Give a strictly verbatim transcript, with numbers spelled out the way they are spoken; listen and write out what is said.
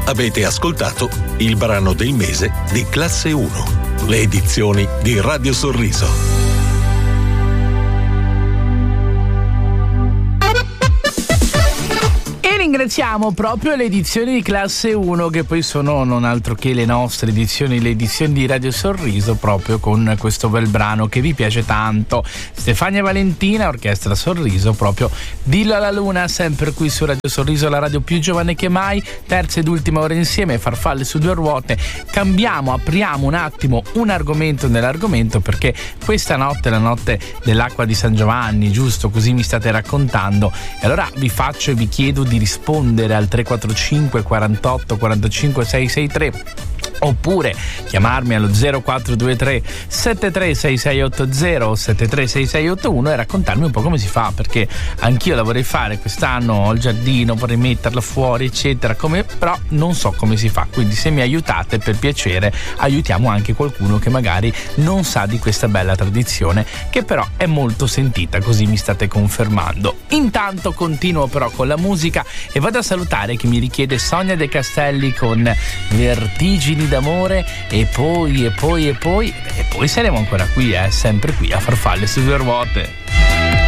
Avete ascoltato il brano del mese di Classe uno, le edizioni di Radio Sorriso. Ringraziamo proprio le edizioni di Classe uno, che poi sono non altro che le nostre edizioni, le edizioni di Radio Sorriso, proprio con questo bel brano che vi piace tanto. Stefania Valentina, Orchestra Sorriso, proprio Dillo alla Luna, sempre qui su Radio Sorriso, la radio più giovane che mai, terza ed ultima ora insieme, farfalle su due ruote. Cambiamo, apriamo un attimo un argomento nell'argomento, perché questa notte è la notte dell'acqua di San Giovanni, giusto? Così mi state raccontando. E allora vi faccio e vi chiedo di rispondere al tre quattro cinque quarantotto quarantacinque seicentosessantatré, oppure chiamarmi allo zero quattro due tre sette tre sei sei otto zero o sette tre sei sei otto uno e raccontarmi un po' come si fa, perché anch'io la vorrei fare quest'anno, ho il giardino, vorrei metterla fuori eccetera, come, però non so come si fa, quindi se mi aiutate, per piacere, aiutiamo anche qualcuno che magari non sa di questa bella tradizione, che però è molto sentita, così mi state confermando. Intanto continuo però con la musica e vado a salutare chi mi richiede Sonia De Castelli con Vertigini d'amore, e poi e poi e poi e poi saremo ancora qui, eh, sempre qui a Farfalle su due ruote.